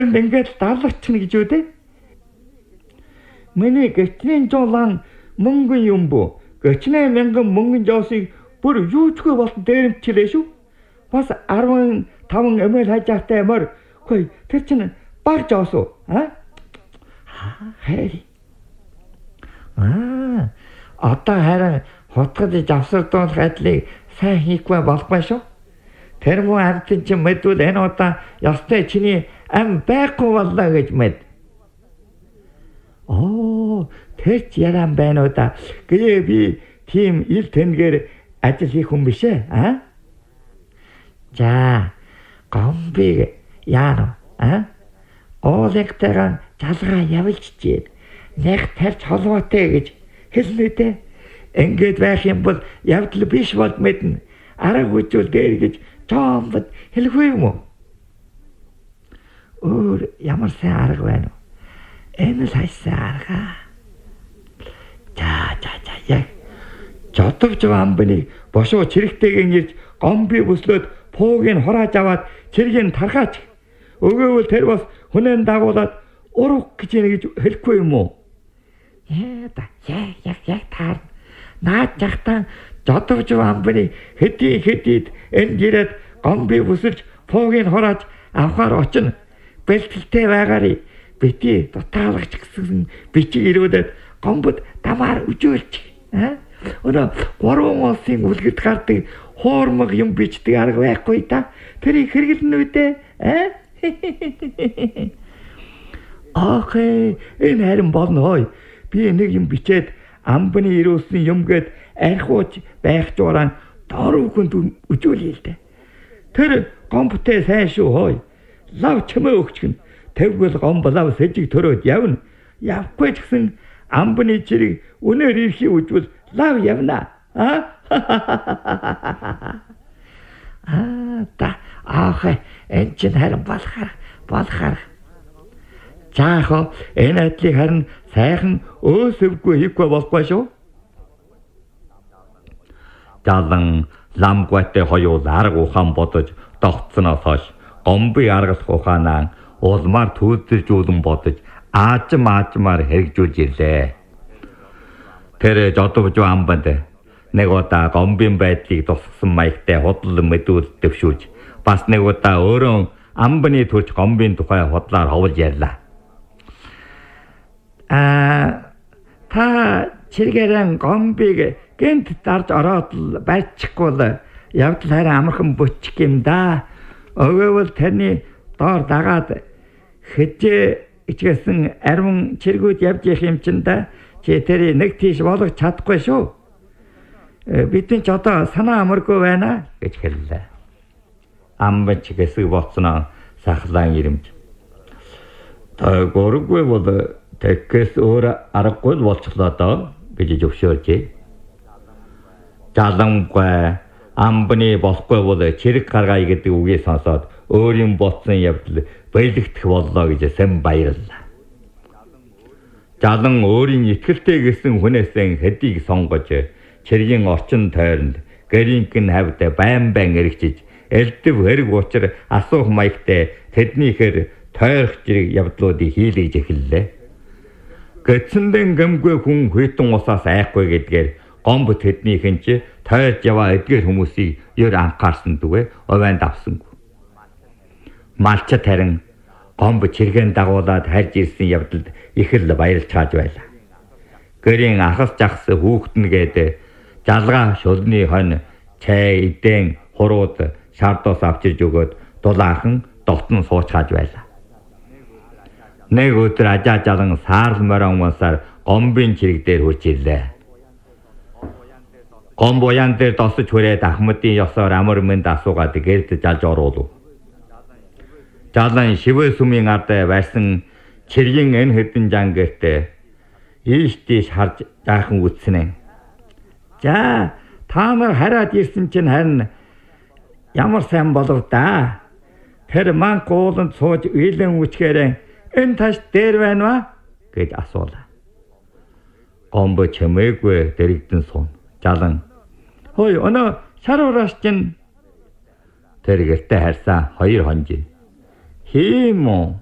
ингээд дарлагчна гэж үү дээ. Миний гэрчний жолон мөнгөн юм бо. 38,000 мөнгөн жоосыг бүр юучгүй болон дээрэмчлээ шүү. Бас 15 эмэл хажаатай мөр. Хөөе, тэр чинь баг жоос уу? Хей. Одоо харин хотгод завсардуулах ажлыг сайн хийхгүй болохгүй шүү. Тэр муу ардын чинь мэдвэл энэ удаа ястай чиний ам байхгүй боллоо гэж мэд. Тэр ч яран байна уу да. Гээ би тийм ил тэнгээр ажил хийх хүн биш ээ. За, гомбиг яана. Оолэгтэйгэн жалгаа явуулчихжээ. Нэг тарч холбоотой гэж хэлнэ дээ. Ингээд байх юм бол явдал биш бол мэднэ. Арга хүчүүл дээр гэж чамд хэлэхгүй юм уу? Ямар сайн арга байна уу? Энэ л хайсан арга. Яг жодовч амбны бошоо чирэгтэйгэн ирж гомби бүслөөд пуугийг хурааж аваад чиргийг тархаач. Өгөөвөл тэр бас хүнэн дагуулад урах гэж хэлэхгүй юм уу? Яг таар. Наад жахтан жодовч амбны хэдийд энэ гэрээд гомби бүсэлж пуугийг хурааж авахар очно. Бэлтгэлтэй байгаарай. Бити дутаалагч гэсэн бичиг ирүүлээд гомбод тамаар үжөөлчих. Өнөө 3 улсын үлгэд гардаг хоормог юм бичдэг арга байхгүй та. Тэрийг хэрэглэнэ үү дээ? Энэ харин болно хой. Би нэг юм бичээд амбны ирүүлсэн юм гээд архиуч байх журaan дөрөвхөнд үжүүлээ л дээ. Тэр гомбтэй сайн шүү хой. Лав чимээ өгчихнэ. Тэгвэл гомблав сэжиг төрөөд явна. Явахгүй ч гэсэн амбны чирэг өнөр ирхий үжвэл лав явна. Энэ чинь харин болохоор. Заахаа энэ ажлыг харин сайхан өөсөвгүй хийхгүй болохгүй шүү. Жалан ламгүйтэй хоёул арга ухаан бодож тогтсоноос хойш гомби аргалах ухаанаа улмаар түүлдэржүүлэн бодож аажмаар хэрэгжүүлж ирлээ. Тэр жодовж амбанд нэг удаа гомбын байдлыг тусгасан маягтай худал мэдүүл дэвшүүлж бас нэг удаа өөрөө амбны төрч гомбын тухай худлаар ховлж ярьлаа. Та чиргэрэн гомбиг гэнт дарж ороод л байчихгүй л явдал харин амархан бүчих юм да. Өгөөвөл тэрний доор дагаад хэжээ ичгээсэн арвин чиргүүд явж их юм чин да. Чи тэрийг нэг тийш болгож чадахгүй шүү. Бидний ч одоо санаа амаргүй байна гэж хэллээ. Амбач гэсэг болцноо сахлаан ирэмж. Та гөргөө бол тэгээс өөр аргагүй болчихлоо доо гэж зөвшөөрчээ. Жалангуй амбны болохгүй бол чирэг гаргая гэдэг үгийг сонсоод өөрийн бодсон явдал баялагдах боллоо гэж сэн баярлалаа. Жалан өөрийн итгэлтэй гэсэн хүнээсэн хэдийг сонгож чиргийн орчин тойронд гэрийнхэн хавьд байн эргэжиж элдэв хэрэг учир асуух маягтай тэднийхэр тойрох зэрэг явдлуудыг хийлгэж эхэллээ. Гэцэндэн гэмгүй хүн хүйтэн усаас айхгүй гэдгээр гомб тэднийхэн ч тойрж яваа эдгээр хүмүүсийг ер анхаарсан дгүй овойнд авсангүй. Малчат харин гомб чиргэн дагуулад харж ирсэн явдалд их л баярлж хааж байлаа. Гэрийн ахас жахс хүүхдэн гээд жалгаа шулны хон чай эдэн хурууд шаардос авчирж өгөөд дулаахан дотн сууч хааж байлаа. Нэг өдөр ажаа жалан саарл морон уусаар гомбын чирэг дээр хурж ирлээ. Гомб уян дээр досож хүрээд Ахмадын ёсоор амар мэнд асуугаад гэрд жалж оруулав. Жалан шивэ сүмийн ард байсан чиргийн энэ хэдэн жан гэртээ ийш тийш харж жаахан үтснэ. За та нар хараад ирсэн чинь харин ямар сайн болов да. Тэр ман гууланд сууж үйлэн үчгээрээ энэ таш дээр байна ва гэж асуулаа. Гомбо чимээгүй дэрэгдэн суун. Жалан хөөе өнөө шаруулаш чинь тэр гэртээ харсан хоёр хонжин. Хийм үү?